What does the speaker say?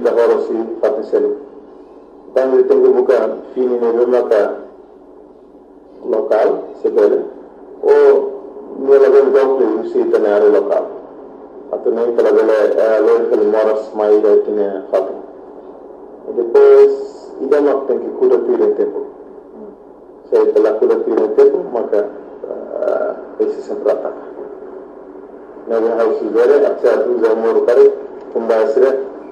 d'abord aussi fatti selu tangi tengu buka fini ne bemaka local sebele o nela ben donc usi tenare local atene kala bele lo fel moras mai da tine fatu e depois idama tem que cuidar do tempo se pela cuidar do tempo maka esse sempre ataca na hausa vere a tsaya tu zamoro kare kun ba sire